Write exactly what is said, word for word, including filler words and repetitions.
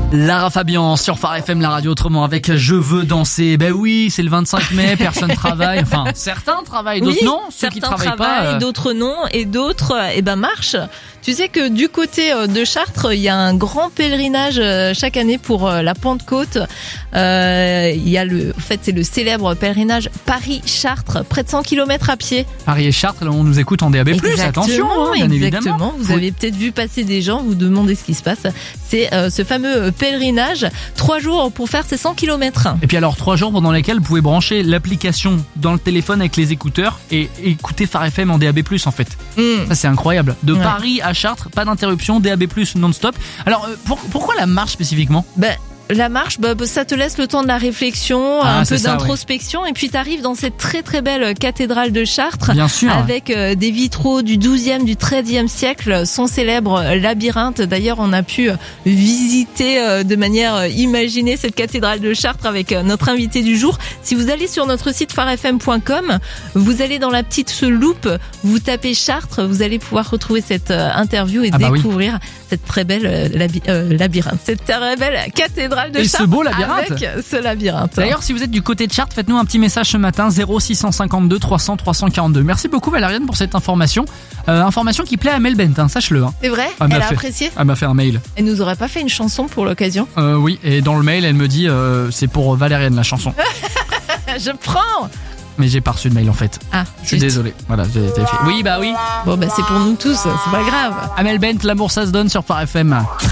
Lara Fabian sur Phare F M, la radio autrement, avec Je veux danser. Ben oui, c'est le vingt-cinq mai, personne travaille. Enfin, certains travaillent, d'autres oui, non. Ceux qui travaillent, travaillent pas, euh... d'autres non, et d'autres, eh ben marchent. Tu sais que du côté de Chartres, il y a un grand pèlerinage chaque année pour la Pentecôte. Euh, il y a le, en fait, c'est le célèbre pèlerinage Paris-Chartres, près de cent kilomètres à pied. Paris et Chartres, là, on nous écoute en D A B plus, attention, hein, bien exactement. évidemment. Vous avez peut-être vu passer des gens, vous demandez ce qui se passe. C'est euh, ce fameux pèlerinage, trois jours pour faire ces cent kilomètres. Et puis alors, trois jours pendant lesquels vous pouvez brancher l'application dans le téléphone avec les écouteurs et écouter Phare F M en D A B plus, en fait. Mmh. Ça, c'est incroyable. De ouais. Paris à Chartres, pas d'interruption, D A B plus non-stop. Alors, euh, pour, pourquoi la marche spécifiquement ? Ben, la marche, bah, ça te laisse le temps de la réflexion, ah, un peu ça, d'introspection, ouais. Et puis t'arrives dans cette très très belle cathédrale de Chartres, bien sûr, avec euh, des vitraux du douzième, du treizième siècle, son célèbre labyrinthe. D'ailleurs, on a pu visiter euh, de manière imaginée cette cathédrale de Chartres avec euh, notre invité du jour. Si vous allez sur notre site phare f m point com, vous allez dans la petite loupe, vous tapez Chartres, vous allez pouvoir retrouver cette euh, interview et ah bah découvrir oui. cette très belle euh, labi- euh, labyrinthe, cette très belle cathédrale de et Chartres, ce beau labyrinthe. avec ce labyrinthe. D'ailleurs, si vous êtes du côté de Chartres, faites-nous un petit message ce matin, zéro six cent cinquante-deux trois cents trois cent quarante-deux. Merci beaucoup Valériane pour cette information. Euh, information qui plaît à Mel Bent, hein, sache-le. Hein. C'est vrai, elle, elle a fait, apprécié. Elle m'a fait un mail. Elle nous aurait pas fait une chanson pour l'occasion? euh, Oui, et dans le mail, elle me dit euh, c'est pour Valériane la chanson. Je prends. Mais j'ai pas reçu de mail en fait. Ah, je suis désolé. Voilà, j'ai été fait. Oui, bah oui. Bon, bah c'est pour nous tous, c'est pas grave. Amel Bent, l'amour ça se donne sur Phare F M.